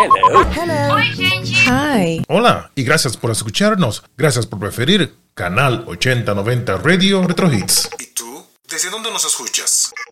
Hello. Hello. Hi. Hola, y gracias por escucharnos. Gracias por preferir Canal 8090 Radio Retro Hits. ¿Y tú? ¿Desde dónde nos escuchas?